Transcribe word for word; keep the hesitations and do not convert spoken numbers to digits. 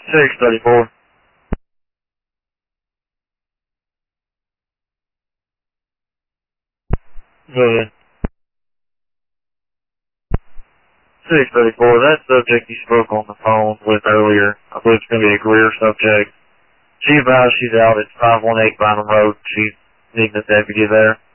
six thirty-four. Go ahead. six thirty-four, that subject you spoke on the phone with earlier, I believe it's going to be a Greer subject. She advised she's out at five one eight Bynum Road. She's needing a deputy there.